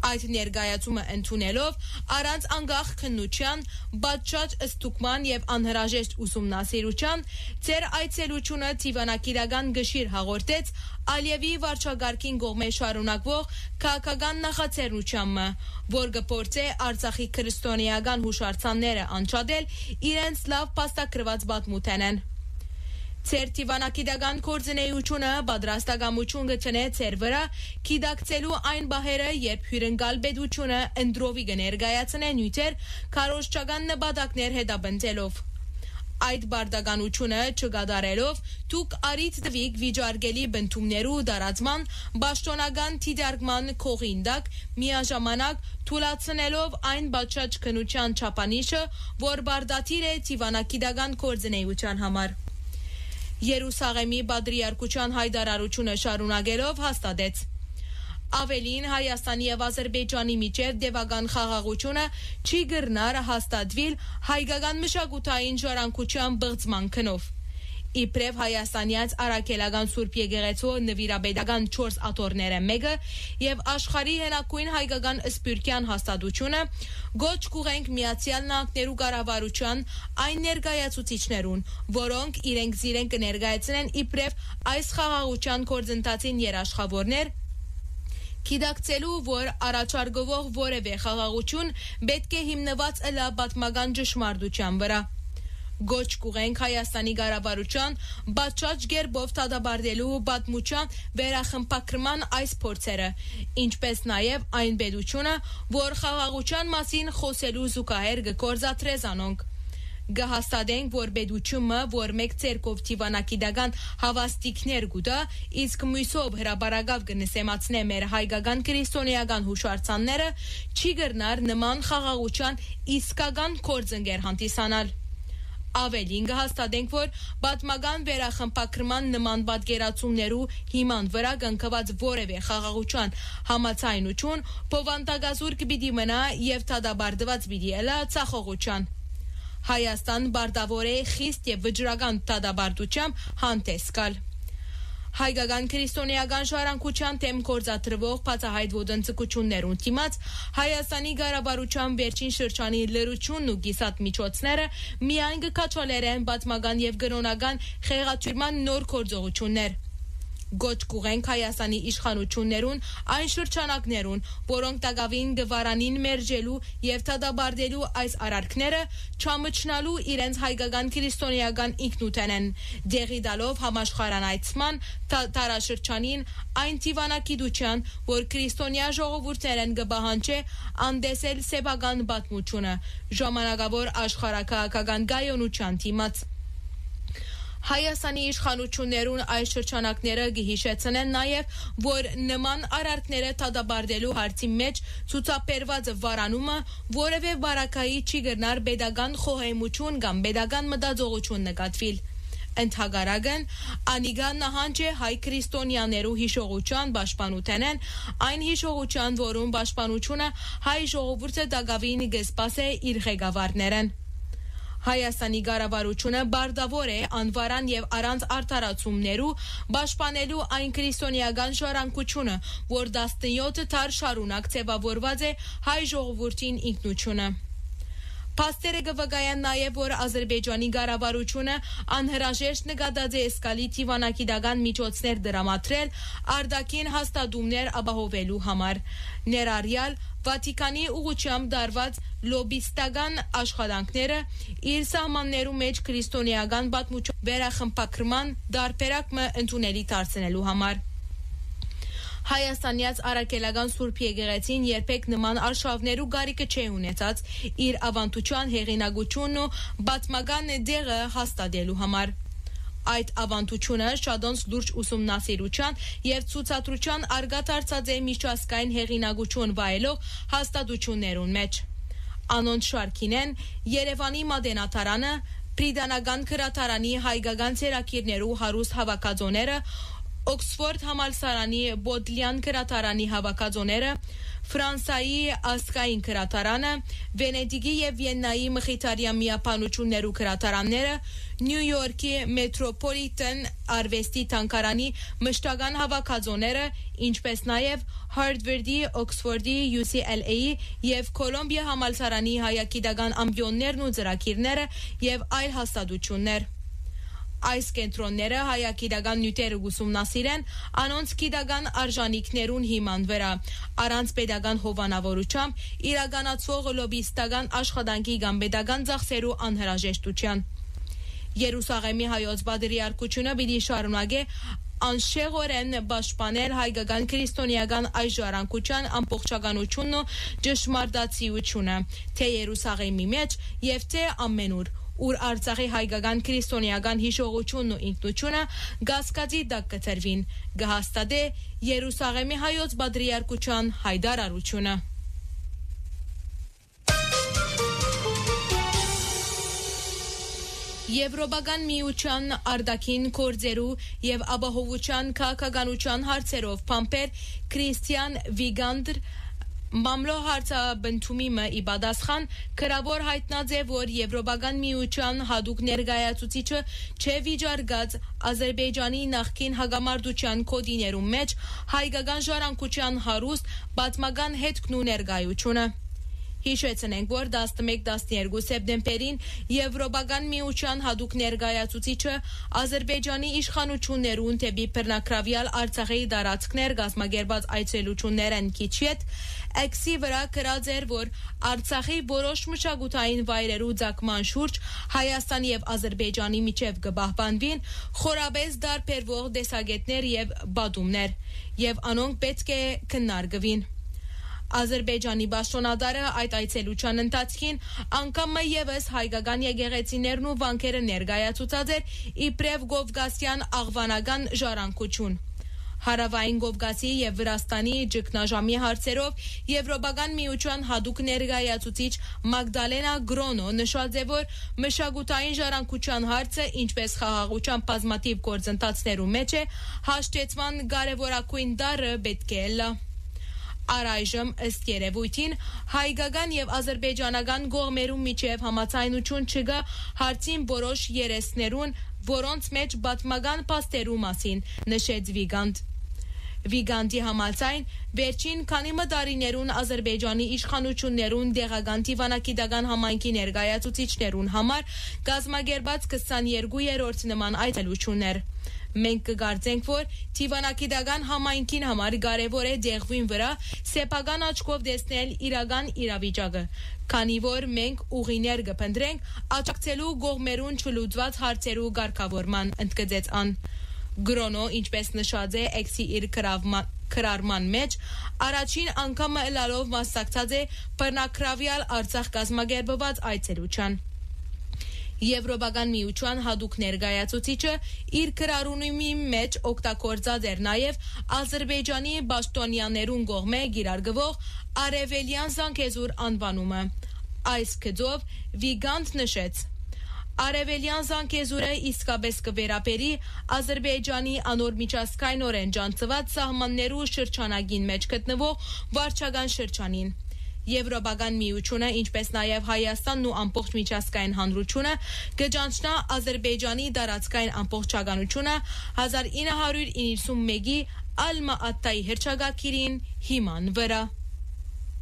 Այդ ներկայացումը ընդունելով առանց անգախ քննության, բացճաճ ստուգման եւ անհրաժեշտ ուսումնասիրության ձեր այցելությունը դիվանագիտական գշիր հաղորդեց Ալիևի վարչագահքին կողմէ շարունակվող քաղաքական նախաձեռնությանը, որ կփորձե Արցախի քրիստոնեական հուշարձանները անջատել իրենց լավ փաստագրված պատմութենեն։ Ձեր դիվանագիտական գործունեությունը պատրաստակամություն գտնե ձեր վրա գիտակցելու այն բահերը, երբ հյուրընկալ պետությունը ընդրովի կներկայացնե նյութեր քարոզչական նպատակներ հետապնդելով։ Այդ բարդականությունը չկատարելով դուք արիտ տվիք վիճարկելի բնդումներու դարածման պաշտոնական դիտարկման քողինդակ միաժամանակ թույլատնելով այն բացճաճ քննության չափանիշը, որ բարդաթիր է դիվանագիտական գործունեության համար։ Երուսաղեմի պատրիարքության հայտարարությունը շարունակելով հաստատեց. Ավելին Հայաստանի եւ Ադրբեջանի միջև դեպական խաղաղությունը չի գրնար հաստատվել հայկական մշակութային ժառանգության բղծման քնով։ Իբրև Հայաստանյաց Արաքելական Սուրբ Եկեղեցու նվիրաբեդական 4 աթոռները մեկը եւ աշխարհի հնագույն հայկական սփյուռքյան հաստատությունը գոչ կուղենք Միացյալ Նահանգներու կառավարության այն ներկայացուցիչներուն, որոնք իրենք զիրեն կներկայացնեն իբրև այս խաղաղության գործընթացին երաշխավորներ գիտակցելու, որ առաջարկվող որևէ խաղաղություն պետք է հիմնված ըլլա պատմական ճշմարտության վրա։ Գոչ կուղենք Հայաստանի կառավարության բացճաճ գերբով դադարելու պատմության վերախմբագրման այս փորձերը, ինչպես նաև այն պետությունը, որ խաղաղության մասին խոսելու զուգահեռ կգործադրե զանոնք։ Գահաստատենք, որ պետությունը, որ մեկ ցերկով դիվանագիտական հավաստիքներ գուտա, իսկ մյուսով հրաբարակավ կնսեմացնե մեր հայկական քրիստոնեական հուշարձանները, չի գրնար նման խաղաղության իսկական գործընկեր հանդիսանալ։ Ավելին կհաստատենք, որ պատմական վերախմբագրման նման պատկերացումներու հիման վրա կնքված որևէ խաղաղության համաձայնություն բովանդակազուր կպիտի մնա եւ դադարված պիտի ելա ցախողության։ Հայաստան բարտավոր է խիստ եւ վճռական դադարությամբ հանդես գալ։ Հայկական քրիստոնեական ժառանգության դեմ գործադրվող բացահայտ ոտնձգություններուն դիմաց Հայաստանի կառավարության վերջին շրջանի լրությունն ու կիսատ միջոցները միայն կքաջալերեն պատմական եւ կրոնական խեղաթյուրման նոր գործողություններ։ Գոչ կուղենք Հայաստանի իշխանություններուն այն շրջանակներուն, որոնք տակավին գվարանին մերժելու եւ դադարելու այս արարքները չամճնալու իրենց հայկական քրիստոնեական ինքնութենեն, դեղի տալով համաշխարանայցման տարաշրջանին այն դիվանագիտության, որ քրիստոնյա ժողովուրդներեն կբահանջե անդեսել սեփական պատմությունը, ժամանակավոր աշխարհակահաղական գայունության դիմաց։ Հայաստանի իշխանություններուն այս շրջանակները կհիշեցնեն նաև, որ նման արարքները դադարելու հարցի մեջ ցուցաբերված վարանումը որևէ վարակայի չի գրնար պետական խոհեմություն կամ պետական մտածողություն նկատվել։ Ընդհակառակն, անիգա նահանջ է հայ քրիստոնյաներու հիշողության պաշտպանութենեն, այն հիշողության, որում պաշտպանությունը հայ ժողովուրդը տակավին կսպասե իր ղեկավարներեն։ Հայաստանի կառավարությունը բարտավոր է անվարան եւ առանց արդարացումներու պաշտպանելու այն քրիստոնեական ժառանգությունը, որ 17 դար շարունակ ձևավորված է հայ ժողովրդին ինքնությունը։ Փաստերը կվկայեն նաև, որ Ադրբեջանի կառավարությունը անհրաժեշտ նկատած է էսկալի դիվանագիտական միջոցներ դրամատրել արտաքին հաստատումներ ապահովելու համար, ներառյալ Վատիկանի ուղղությամբ դարված լոբիստական աշխատանքները իր սահմաններու մեջ քրիստոնեական պատմության վերախմբագրման դարբերակը ընդունելի դարձնելու համար։ Հայաստանյաց Արաքելական Սուրբ Եկեղեցին երբեք նման արշավներու գարիկը չէ ունեցած իր ավանդության հեղինակությունն ու պատմական դեղը հաստատելու համար։ Այդ ավանդությունը շատոնց լուրջ ուսումնասիրության եւ ցուցադրության արգադարձած է միջազգային հեղինակություն վայելող հաստատություններուն մեջ։ Անոնց շարքին են Երևանի Մատենադարանը, Պրիդանական քրատարանի հայկական ցերակիրներու հարուստ հավաքածոները, Օքսֆորդ համալսարանի Բոդլյան գրադարանի հավաքածոները, Ֆրանսայի ազգային գրադարանը, Վենետիգի եւ Վիեննայի մխիթարյան միապանություններու գրադարանները, Նյու Յորքի Մետրոպոլիտեն արվեստի թանգարանի մշտական հավաքածոները, ինչպես նաեւ Հարվարդի, Օքսֆորդի, UCLA-ի եւ Կոլումբիա համալսարանի հայագիտական ամբիոններն ու ծրագիրները եւ այլ հաստատություններ։ Այս կենտրոնները հայագիտական նյութերը ուսումնասիրեն անոնց գիտական արժանիքներուն հիման վրա, առանց պետական հովանավորությամբ իրականացվող լոբիստական աշխատանքի կամ պետական ծախսերու անհրաժեշտության։ Երուսաղեմի հայոց պատրիարքությունը պիտի շարունակե անշեղորեն պաշտպանել հայկական քրիստոնեական այս ժառանգության ամբողջականությունն ու ճշմարտացիությունը, թե Երուսաղեմի մեջ եւ թե ամենուր, ուր Արցախի հայկական քրիստոնեական հիշողությունն ու ինքնությունը գասկածի տակ կտրվին, կհաստատե Երուսաղեմի հայոց պատրիարքության հայտարարությունը։ Եվրոպական միության արտաքին գործերու եւ ապահովության քաղաքականության հարցերով փամփեր Քրիստիան Վիգանդր Մամլո հարցաբնթումիմը ի պատասխան քրավոր հայտնած է, որ Եվրոպական միության հատուկ ներկայացուցիչը չէ վիճարկած Ադրբեջանի նախկին հակամարտության կոդիներում մեջ հայկական ժառանգության հարուստ պատմական հետքն ու ներկայությունը։ Հիշեցնենք, որ 11-12 սեպտեմբերին Եվրոպական միության հատուկ ներկայացուցիչը Ադրբեջանի իշխանություններուն դեպի բռնակրավյալ Արցախի տարածքներ կազմակերպած այցելություններն քիչիետ X-ի վրա գրած էր, որ Արցախի որոշ մշակութային վայրերու ցակման շուրջ Հայաստանի եւ Ադրբեջանի միջև կպահպանվին խորաբես դարբերվող տեսակետներ եւ բադումներ, եւ անոնք պետք է քննարկվին։ Ադրբեջանի պաշտոնատարը այդ այցելության ընթացքին անգամ եւս հայկական եկեղեցիներն ու վանքերը ներկայացուցած էր իբրև Կովկասյան աղվանական ժառանգություն։ Հարավային Կովկասի եւ Վրաստանի ճգնաժամի հարցերով Եվրոպական միության հատուկ ներկայացուցիչ Մագդալենա Գրոնո նշած է, որ մշակութային ժառանգության հարցը, ինչպես խաղաղության բազմաթիվ գործընթացներու մեջ է, հաշտեցման կարևորագույն դարը պետք է լա։ Առայժմ ըստ երևույթին հայկական եւ ադրբեջանական կողմերու միջև համաձայնություն չկա հարցին որոշ երեսներուն, որոնց մեջ պատմական փաստերու մասին նշեց Վիգանդ։ Վիգանդի համաձայն վերջին քանի տարիներուն Ադրբեջանի իշխանություններուն դեղական դիվանագիտական համայնքի ներկայացուցիչներուն համար կազմակերպած 22-րդ նման այցելություններ։ Մենք կգործենք, որ դիվանագիտական համայնքին համար կարևոր է դեղվին վրա սեփական աչքով տեսնել իրական իրավիճակը, քանի որ մենք ուղիներ կփնտրենք աջակցելու կողմերուն չլուծված հարցերու ղեկավարման, ընդգծեց ան։ Գրոնո, ինչպես նշած է X-ի իր քրարման մեջ, առաջին անգամը ըլալով մասնակցած է բռնակրավյալ Արցախ կազմակերպված այցելության։ Եվրոպական միության հատուկ ներկայացուցիչը իր քրարունումի մեջ օգտագործած էր նաև Ադրբեջանի պաշտոնյաներուն կողմէ կիրարկվող արևելյան զանգեզուր անվանումը։ Այս գծով Վիգանդ նշեց. Արևելյան զանգեզուրը իսկապես կվերապերի Ադրբեջանի անոր միջազգայնորեն ջանցված սահմաններու շրջանագին մեջ գտնվող վարչական շրջանին։ Եվրոպական միությունը, ինչպես նաև Հայաստանն ու ամբողջ միջազգային հանրությունը կջանցնա Ադրբեջանի տարածքային ամբողջականությունը 1991-ի Ալմա-Ատայի հռչակագիրին հիման վրա։